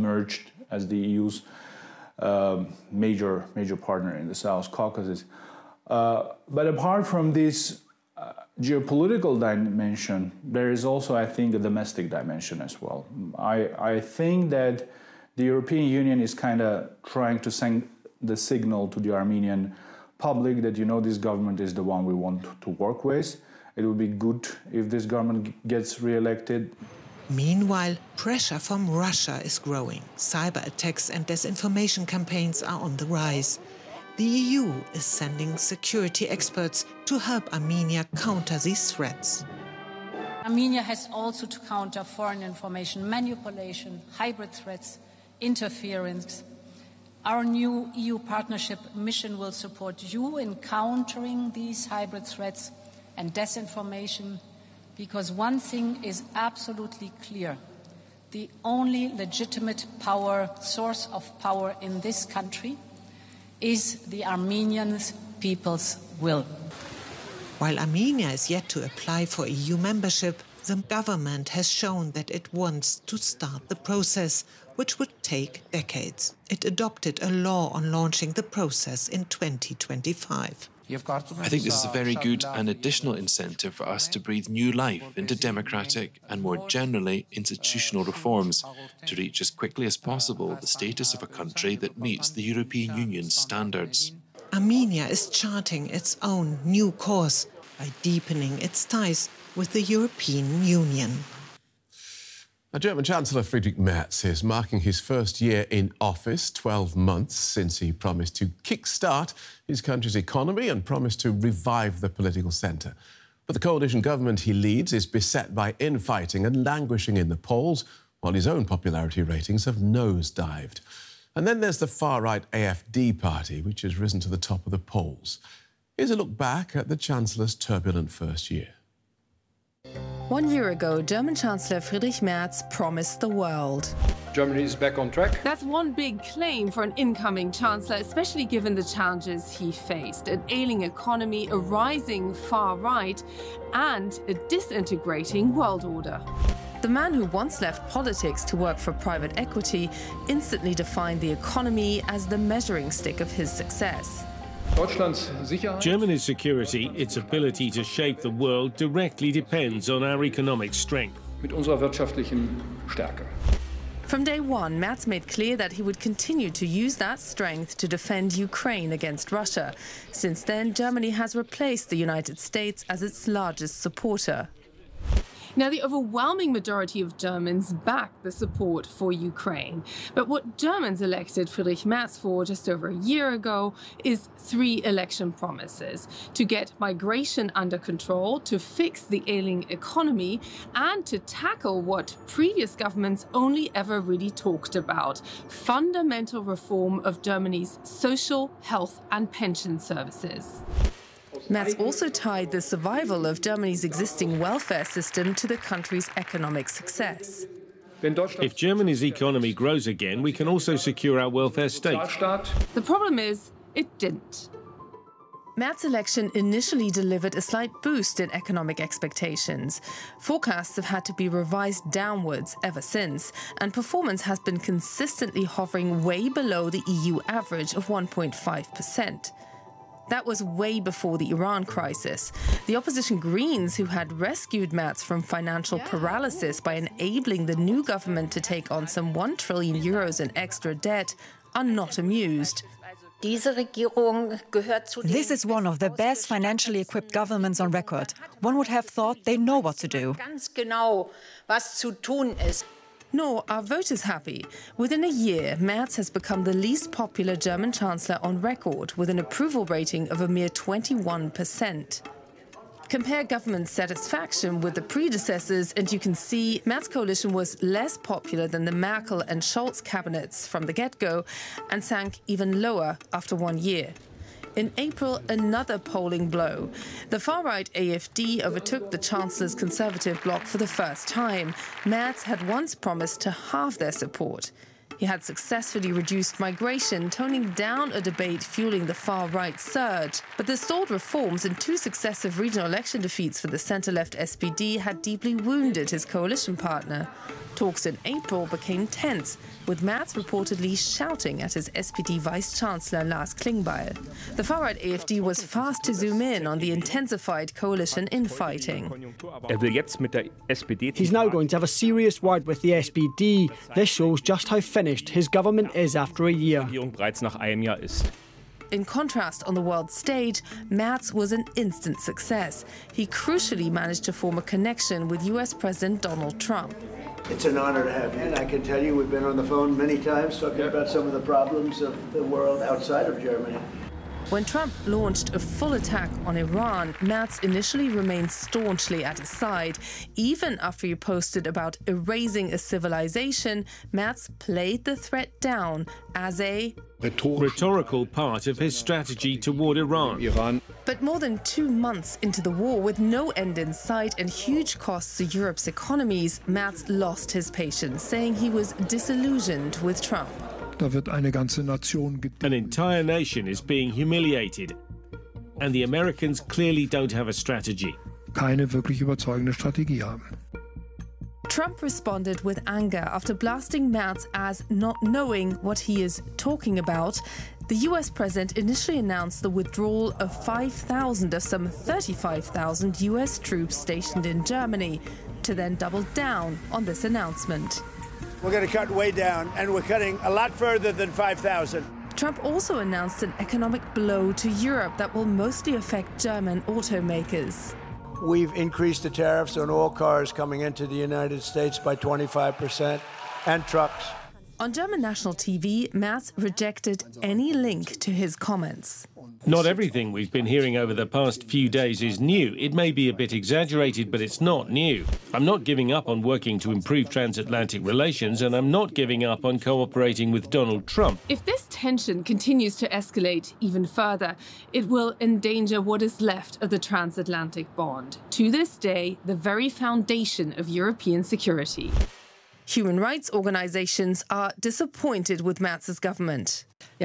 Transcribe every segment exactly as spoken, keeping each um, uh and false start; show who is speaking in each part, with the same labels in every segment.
Speaker 1: emerged as the E U's uh, major, major partner in the South Caucasus. Uh, but apart from this uh, geopolitical dimension, there is also, I think, a domestic dimension as well. I, I think that the European Union is kind of trying to send the signal to the Armenian public that, you know, this government is the one we want to work with. It would be good if this government gets re-elected.
Speaker 2: Meanwhile, pressure from Russia is growing. Cyber attacks and disinformation campaigns are on the rise. The E U is sending security experts to help Armenia counter these threats.
Speaker 3: Armenia has also to counter foreign information manipulation, hybrid threats, interference. Our new E U partnership mission will support you in countering these hybrid threats and disinformation, because one thing is absolutely clear. The only legitimate power, source of power in this country is the Armenian people's will.
Speaker 2: While Armenia is yet to apply for E U membership, the government has shown that it wants to start the process, which would take decades. It adopted a law on launching the process in twenty twenty-five.
Speaker 4: I think this is a very good and additional incentive for us to breathe new life into democratic and, more generally, institutional reforms to reach as quickly as possible the status of a country that meets the European Union's standards.
Speaker 2: Armenia is charting its own new course by deepening its ties with the European Union.
Speaker 5: Now, German Chancellor Friedrich Merz is marking his first year in office, twelve months since he promised to kick-start his country's economy and promised to revive the political centre. But the coalition government he leads is beset by infighting and languishing in the polls, while his own popularity ratings have nosedived. And then there's the far-right A F D party, which has risen to the top of the polls. Here's a look back at the Chancellor's turbulent first year.
Speaker 6: One year ago, German Chancellor Friedrich Merz promised the world.
Speaker 7: Germany is back on track.
Speaker 8: That's one big claim for an incoming chancellor, especially given the challenges he faced: an ailing economy, a rising far right, and a disintegrating world order.
Speaker 6: The man who once left politics to work for private equity instantly defined the economy as the measuring stick of his success.
Speaker 9: Germany's security, its ability to shape the world, directly depends on our economic strength.
Speaker 6: From day one, Merz made clear that he would continue to use that strength to defend Ukraine against Russia. Since then, Germany has replaced the United States as its largest supporter.
Speaker 8: Now, the overwhelming majority of Germans back the support for Ukraine. But what Germans elected Friedrich Merz for just over a year ago is three election promises: to get migration under control, to fix the ailing economy, and to tackle what previous governments only ever really talked about: fundamental reform of Germany's social, health, and pension services.
Speaker 6: Merz also tied the survival of Germany's existing welfare system to the country's economic success.
Speaker 9: If Germany's economy grows again, we can also secure our welfare state.
Speaker 8: The problem is, it didn't.
Speaker 6: Merz's election initially delivered a slight boost in economic expectations. Forecasts have had to be revised downwards ever since, and performance has been consistently hovering way below the E U average of one point five percent. That was way before the Iran crisis. The opposition Greens, who had rescued Merz from financial paralysis by enabling the new government to take on some one trillion euros in extra debt, are not amused.
Speaker 10: This is one of the best financially equipped governments on record. One would have thought they know what to do.
Speaker 6: Nor are voters happy. Within a year, Merz has become the least popular German chancellor on record, with an approval rating of a mere twenty-one percent. Compare government satisfaction with the predecessors, and you can see Merz's coalition was less popular than the Merkel and Scholz cabinets from the get-go, and sank even lower after one year. In April, another polling blow. The far-right A F D overtook the Chancellor's Conservative bloc for the first time. Merz had once promised to halve their support. He had successfully reduced migration, toning down a debate fueling the far-right surge. But the stalled reforms and two successive regional election defeats for the centre-left S P D had deeply wounded his coalition partner. Talks in April became tense, with Merz reportedly shouting at his S P D Vice-Chancellor Lars Klingbeil. The far-right A F D was fast to zoom in on the intensified coalition infighting.
Speaker 11: He's now going to have a serious word with the S P D. This shows just how finished his government is after a year.
Speaker 6: In contrast, on the world stage, Merz was an instant success. He crucially managed to form a connection with U S President Donald Trump.
Speaker 12: It's an honor to have you, and I can tell you we've been on the phone many times talking about some of the problems of the world outside of Germany.
Speaker 6: When Trump launched a full attack on Iran, Merz initially remained staunchly at his side. Even after he posted about erasing a civilization, Merz played the threat down as a
Speaker 9: rhetorical part of his strategy toward Iran.
Speaker 6: But more than two months into the war, with no end in sight and huge costs to Europe's economies, Merz lost his patience, saying he was disillusioned with Trump.
Speaker 9: An entire nation is being humiliated, and the Americans clearly don't have a strategy.
Speaker 6: Trump responded with anger after blasting Merz as not knowing what he is talking about. The U S president initially announced the withdrawal of five thousand of some thirty-five thousand U S troops stationed in Germany, to then double down on this announcement.
Speaker 12: We're going to cut way down, and we're cutting a lot further than five thousand.
Speaker 6: Trump also announced an economic blow to Europe that will mostly affect German automakers.
Speaker 12: We've increased the tariffs on all cars coming into the United States by twenty-five percent, and trucks.
Speaker 6: On German national T V, Merz rejected any link to his comments.
Speaker 9: Not everything we've been hearing over the past few days is new. It may be a bit exaggerated, but it's not new. I'm not giving up on working to improve transatlantic relations, and I'm not giving up on cooperating with Donald Trump.
Speaker 8: If this tension continues to escalate even further, it will endanger what is left of the transatlantic bond. To this day, the very foundation of European security.
Speaker 6: Human rights organizations are disappointed with Merz's government.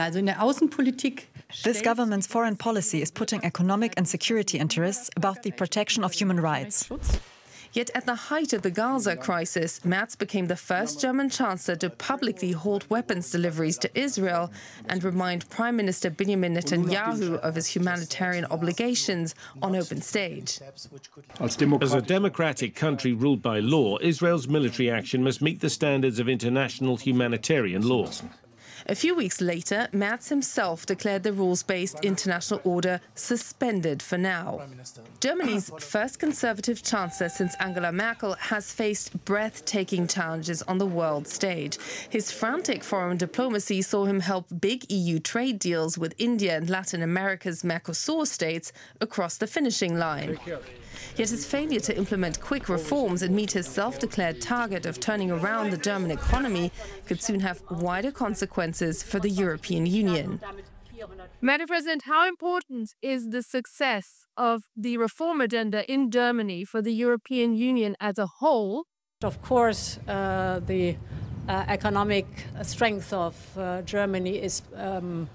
Speaker 10: This government's foreign policy is putting economic and security interests above the protection of human rights.
Speaker 6: Yet at the height of the Gaza crisis, Merz became the first German chancellor to publicly halt weapons deliveries to Israel and remind Prime Minister Benjamin Netanyahu of his humanitarian obligations on open stage.
Speaker 9: As a democratic country ruled by law, Israel's military action must meet the standards of international humanitarian law.
Speaker 6: A few weeks later, Merz himself declared the rules-based international order suspended for now. Germany's first conservative chancellor since Angela Merkel has faced breathtaking challenges on the world stage. His frantic foreign diplomacy saw him help big E U trade deals with India and Latin America's Mercosur states across the finishing line. Yet his failure to implement quick reforms and meet his self-declared target of turning around the German economy could soon have wider consequences for the European Union.
Speaker 13: Madam President, how important is the success of the reform agenda in Germany for the European Union as a whole?
Speaker 3: Of course, uh, the uh, economic strength of uh, Germany is um,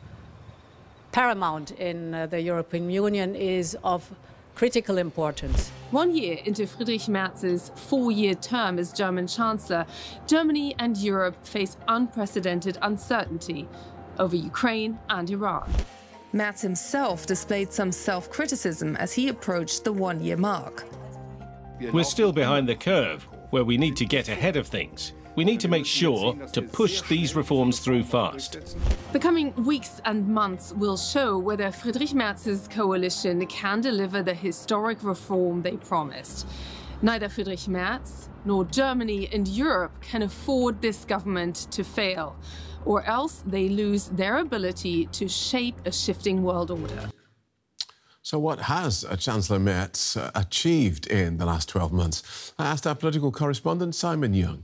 Speaker 3: paramount in uh, the European Union, is of critical importance.
Speaker 8: One year into Friedrich Merz's four-year term as German Chancellor, Germany and Europe face unprecedented uncertainty over Ukraine and Iran.
Speaker 6: Merz himself displayed some self-criticism as he approached the one-year mark.
Speaker 9: We're still behind the curve, where we need to get ahead of things. We need to make sure to push these reforms through fast.
Speaker 8: The coming weeks and months will show whether Friedrich Merz's coalition can deliver the historic reform they promised. Neither Friedrich Merz nor Germany and Europe can afford this government to fail, or else they lose their ability to shape a shifting world order.
Speaker 5: So what has Chancellor Merz achieved in the last twelve months? I asked our political correspondent, Simon Young.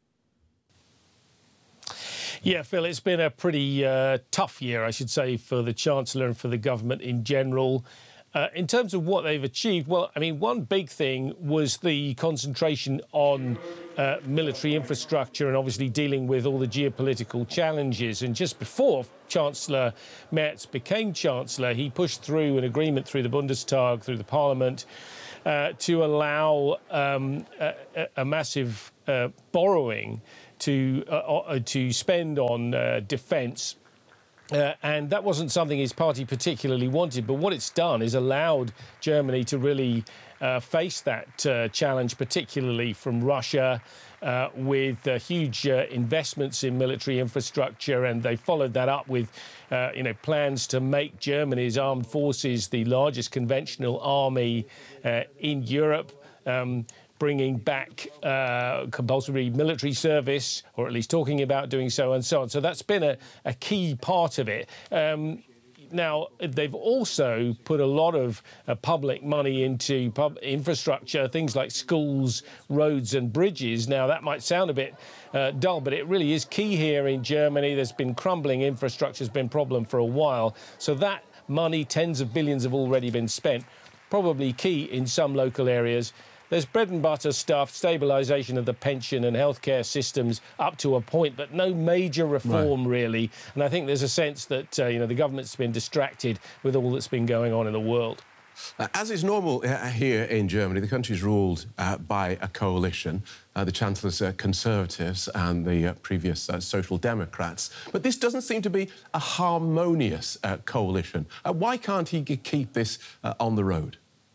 Speaker 9: Yeah, Phil, it's been a pretty uh, tough year, I should say, for the Chancellor and for the government in general. Uh, in terms of what they've achieved, well, I mean, one big thing was the concentration on uh, military infrastructure and obviously dealing with all the geopolitical challenges. And just before Chancellor Merz became Chancellor, he pushed through an agreement through the Bundestag, through the Parliament, uh, to allow um, a, a massive uh, borrowing to uh, uh, to spend on uh, defence. Uh, and that wasn't something his party particularly wanted. But what it's done is allowed Germany to really uh, face that uh, challenge, particularly from Russia, uh, with uh, huge uh, investments in military infrastructure. And they followed that up with, uh, you know, plans to make Germany's armed forces the largest conventional army uh, in Europe. Um, bringing back uh, compulsory military service, or at least talking about doing so, and so on. So that's been a, a key part of it. Um, now, they've also put a lot of uh, public money into pub infrastructure, things like schools, roads and bridges. Now, that might sound a bit uh, dull, but it really is key here in Germany. There's been crumbling infrastructure, has been a problem for a while. So that money, tens of billions, have already been spent, probably key in some local areas. There's bread and butter stuff, stabilisation of the pension and healthcare systems up to a point, but no major reform, right, really. And I think there's a sense that, uh, you know, the government's been distracted with all that's been going on in the world.
Speaker 5: Uh, as is normal uh, here in Germany, the country's ruled uh, by a coalition, uh, the Chancellor's uh, Conservatives and the uh, previous uh, Social Democrats. But this doesn't seem to be a harmonious uh, coalition. Uh, why can't he keep this uh, on the road?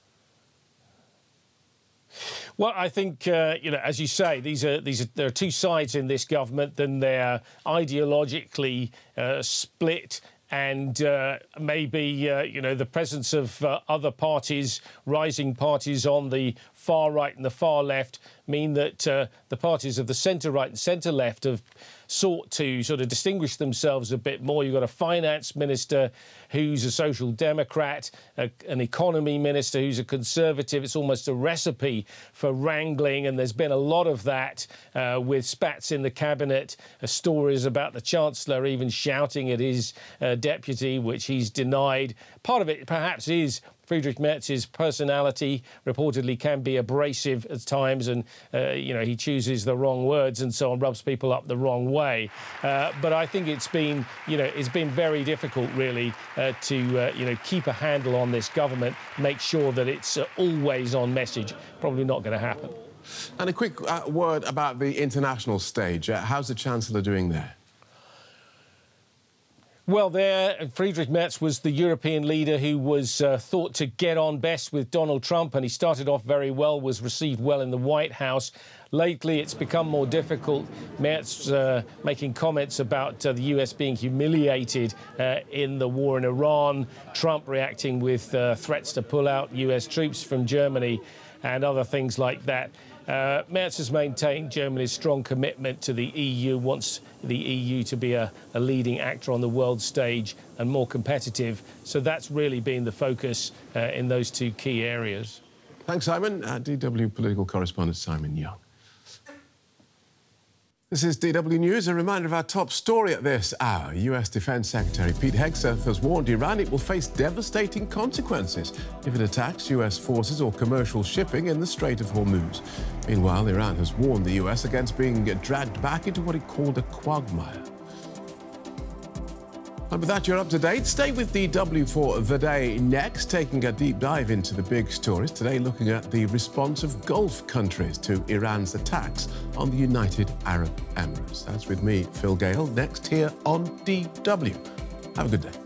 Speaker 9: Well, I think, uh, you know, as you say, these are these are there are two sides in this government, and they're ideologically uh, split. And uh, maybe, uh, you know, the presence of uh, other parties, rising parties on the far right and the far left, mean that uh, the parties of the centre right and centre left have sought to sort of distinguish themselves a bit more. You've got a finance minister who's a social democrat, a, an economy minister who's a conservative. It's almost a recipe for wrangling, and there's been a lot of that uh, with spats in the cabinet, uh, stories about the Chancellor even shouting at his uh, deputy, which he's denied. Part of it perhaps is Friedrich Merz's personality. Reportedly can be abrasive at times, and uh, you know, he chooses the wrong words and so on, rubs people up the wrong way. Uh, but I think it's been, you know, it's been very difficult, really, uh, to uh, you know, keep a handle on this government, make sure that it's uh, always on message. Probably not going to happen.
Speaker 5: And a quick uh, word about the international stage. Uh, how's the Chancellor doing there?
Speaker 9: Well, there, Friedrich Merz was the European leader who was uh, thought to get on best with Donald Trump, and he started off very well, was received well in the White House. Lately, it's become more difficult. Merz uh, making comments about uh, the U S being humiliated uh, in the war in Iran, Trump reacting with uh, threats to pull out U S troops from Germany and other things like that. Uh, Merz has maintained Germany's strong commitment to the E U, wants the E U to be a, a leading actor on the world stage and more competitive. So that's really been the focus uh, in those two key areas.
Speaker 5: Thanks, Simon. Uh, D W political correspondent Simon Young. This is D W News. A reminder of our top story at this hour. U S Defense Secretary Pete Hegseth has warned Iran it will face devastating consequences if it attacks U S forces or commercial shipping in the Strait of Hormuz. Meanwhile, Iran has warned the U S against being dragged back into what it called a quagmire. And with that, you're up to date. Stay with D W for the day next, taking a deep dive into the big stories. Today, looking at the response of Gulf countries to Iran's attacks on the United Arab Emirates. That's with me, Phil Gale, next here on D W. Have a good day.